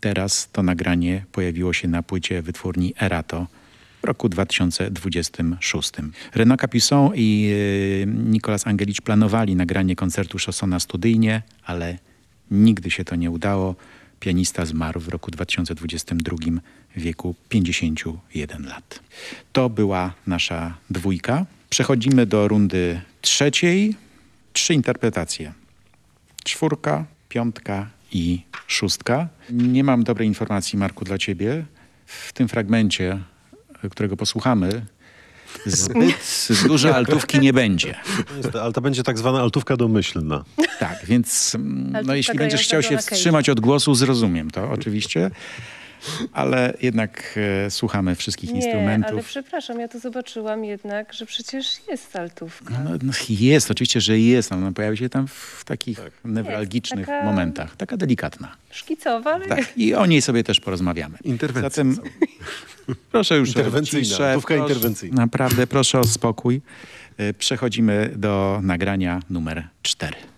teraz to nagranie pojawiło się na płycie wytwórni Erato w roku 2026. Renaud Capuçon i Nicolas Angelicz planowali nagranie koncertu Chaussona studyjnie, ale nigdy się to nie udało. Pianista zmarł w roku 2022 w wieku 51 lat. To była nasza dwójka. Przechodzimy do rundy trzeciej. 3 interpretacje. 4, 5 i 6. Nie mam dobrej informacji, Marku, dla ciebie. W tym fragmencie, którego posłuchamy, zbyt dużo altówki nie będzie. Ale to będzie tak zwana altówka domyślna. Tak, więc jeśli będziesz chciał się wstrzymać od głosu, zrozumiem to oczywiście. Ale jednak słuchamy wszystkich instrumentów. Ale przepraszam, ja to zobaczyłam jednak, że przecież jest altówka. Jest, oczywiście, że jest. Ona pojawi się tam w takich newralgicznych momentach. Taka delikatna. Szkicowa, ale... Tak, i o niej sobie też porozmawiamy. Interwencja. Zatem proszę już interwencyjna, o ciszę. altówka interwencyjna. Naprawdę proszę o spokój. Przechodzimy do nagrania numer 4.